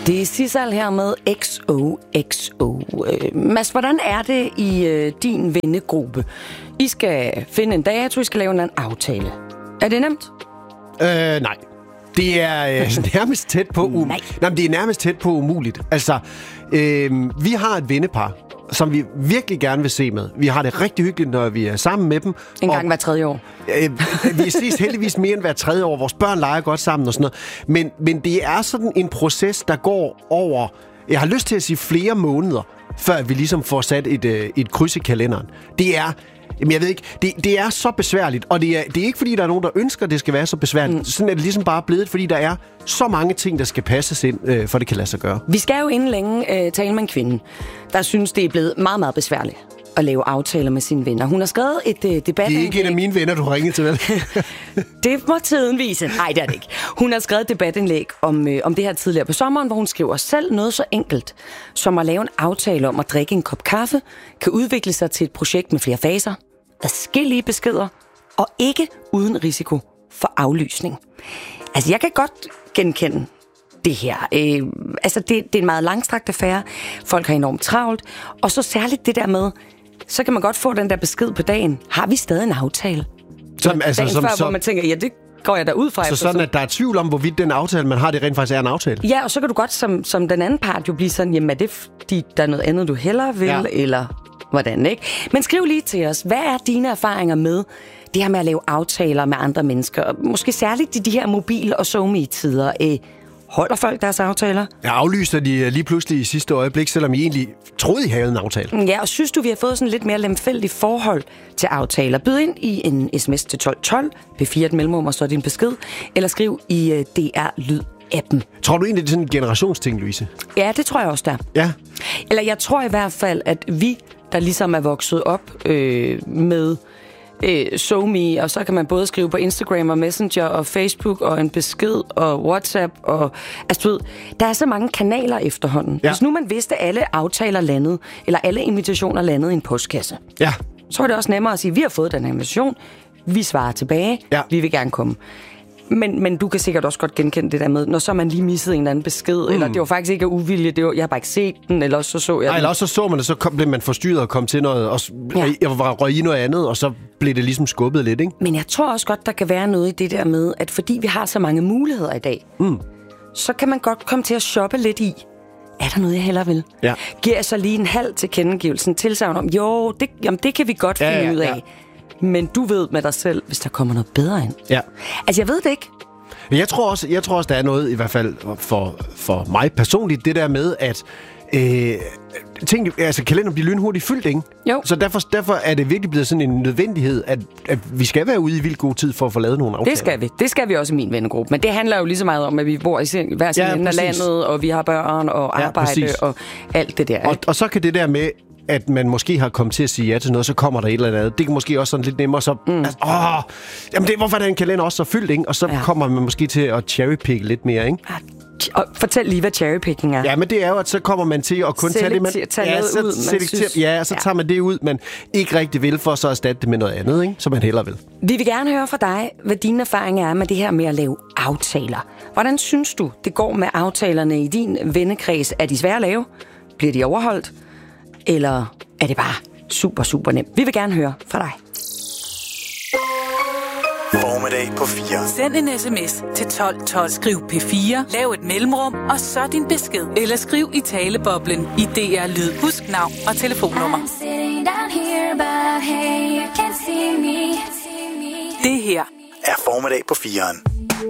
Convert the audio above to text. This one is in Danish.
Det er Sissal her med XOXO. Mads, hvordan er det i din vennegruppe? I skal finde en dato, I skal lave en aftale. Er det nemt? Nej. Det er nærmest tæt på det er nærmest tæt på umuligt. Altså, vi har et vennepar, som vi virkelig gerne vil se med. Vi har det rigtig hyggeligt, når vi er sammen med dem. En gang hver 3. år. Vi ses heldigvis mere end hver 3. år. Vores børn leger godt sammen og sådan noget. Men det er sådan en proces, der går over, jeg har lyst til at sige flere måneder, før vi ligesom får sat et kryds i kalenderen. Det er... Jamen, jeg ved ikke, det er så besværligt, og det er ikke, fordi der er nogen, der ønsker, at det skal være så besværligt. Sådan er det ligesom bare blevet, fordi der er så mange ting, der skal passes ind, for det kan lade sig gøre. Vi skal jo inden længe tale med en kvinde, der synes, det er blevet meget, meget besværligt at lave aftaler med sine venner. Hun har skrevet et debatindlæg. Det er ikke en af mine venner, du har ringet til, vel? Det må tiden vise. Nej, det er det ikke. Hun har skrevet et debatindlæg om det her tidligere på sommeren, hvor hun skriver selv noget så enkelt, som at lave en aftale om at drikke en kop kaffe, kan udvikle sig til et projekt med flere faser, adskillige beskeder, og ikke uden risiko for aflysning. Altså, jeg kan godt genkende det her. Det er en meget langstrakt affære. Folk har enormt travlt. Og så særligt det der med, så kan man godt få den der besked på dagen. Har vi stadig en aftale? Hvor man tænker, ja, det går jeg da ud fra. Så sådan, at der er tvivl om, hvorvidt den aftale, man har, det rent faktisk er en aftale? Ja, og så kan du godt som den anden part jo blive sådan, jamen er det fordi, der er noget andet, du hellere vil, eller hvordan, ikke? Men skriv lige til os, hvad er dine erfaringer med det her med at lave aftaler med andre mennesker? Måske særligt i de her mobil- og SoMe-tider. Holder folk deres aftaler? Jeg aflyser de lige pludselig i sidste øjeblik, selvom I egentlig troede, I havde en aftale. Ja, og synes du, vi har fået sådan lidt mere lemfældigt forhold til aftaler? Byd ind i en sms til 1212, P4 et mellemrum, og så din besked, eller skriv i DR Lyd-appen. Tror du egentlig, det er sådan en generationsting, Louise? Ja, det tror jeg også, der. Ja. Eller jeg tror i hvert fald, at vi, der ligesom er vokset op med SoMe, og så kan man både skrive på Instagram og Messenger og Facebook og en besked og WhatsApp og altså du ved, der er så mange kanaler efterhånden. Ja. Hvis nu man vidste, at alle aftaler landede, eller alle invitationer landede i en postkasse, så var det også nemmere at sige, vi har fået den her invitation, vi svarer tilbage, vi vil gerne komme. Men du kan sikkert også godt genkende det der med, når så man lige missede en eller anden besked, eller det var faktisk ikke af uvilje, jeg har bare ikke set den, eller så jeg den. Eller også så man det, så blev man forstyrret og kom til noget, og jeg var røg i noget andet, og så blev det ligesom skubbet lidt, ikke? Men jeg tror også godt, der kan være noget i det der med, at fordi vi har så mange muligheder i dag, så kan man godt komme til at shoppe lidt i, er der noget, jeg hellere vil? Ja. Giver jeg så lige en halv tilkendegivelsen, tilsagn om, det kan vi godt finde ud af. Ja. Men du ved med dig selv, hvis der kommer noget bedre ind. Ja. Altså, jeg ved det ikke. Jeg tror også, der er noget, i hvert fald for mig personligt, det der med, at kalenderen bliver lynhurtigt fyldt, ikke? Jo. Så derfor er det virkelig blevet sådan en nødvendighed, at vi skal være ude i vildt god tid for at få lavet nogle aftaler. Det skal vi også i min vennegruppe. Men det handler jo lige så meget om, at vi bor i hver sin ende af landet, og vi har børn og arbejde og alt det der. Og så kan det der med, at man måske har kommet til at sige ja til noget, så kommer der et eller andet. Det kan måske også sådan lidt nemmere, så... hvorfor er den kalender også så fyldt, ikke? Og så kommer man måske til at cherrypick lidt mere, ikke? Og fortæl lige, hvad cherrypicking er. Ja, men det er jo, at så kommer man til at kun tage det, man... så tager man det ud, man ikke rigtig vil, for så erstatte det med noget andet, ikke? Som man hellere vil. Vi vil gerne høre fra dig, hvad dine erfaringer er med det her med at lave aftaler. Hvordan synes du, det går med aftalerne i din vennekreds? Er de svære at lave? Bliver de overholdt? Eller er det bare super, super nemt? Vi vil gerne høre fra dig. Formiddag på 4. Send en sms til 1212. Skriv P4, lav et mellemrum, og så din besked. Eller skriv i taleboblen i DR Lyd. Husk navn og telefonnummer. Det her er Formiddag på 4'eren.